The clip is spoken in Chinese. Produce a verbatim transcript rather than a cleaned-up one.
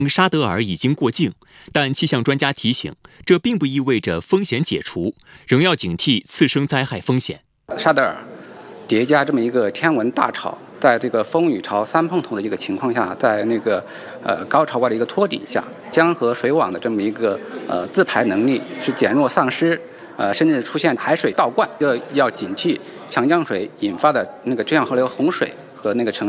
沙德尔已经过境，但气象专家提醒，这并不意味着风险解除，仍要警惕次生灾害风险。 沙德尔叠加这么一个天文大潮，在这个风雨潮三碰头的一个情况下，在那个呃高潮外的一个托底下，江河水网的这么一个呃自排能力是减弱丧失，呃甚至出现海水倒灌，这要警惕强降水引发的那个支线河流洪水和那个城。